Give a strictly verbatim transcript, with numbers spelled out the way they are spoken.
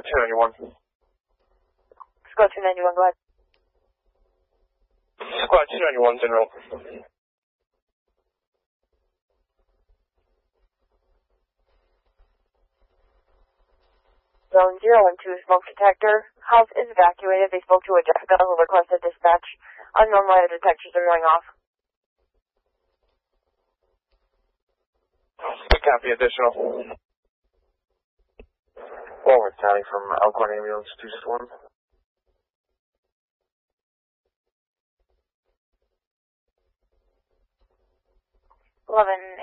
two ninety-one. Squad two ninety-one, go ahead. Squad two ninety-one, General. Zone zero one two, smoke detector. House is evacuated. They spoke to a Jessica who requested dispatch. Unknown ladder detectors are going off. Good copy, additional. Forward, Tally from Elkhorn Ambulance two six one. eleven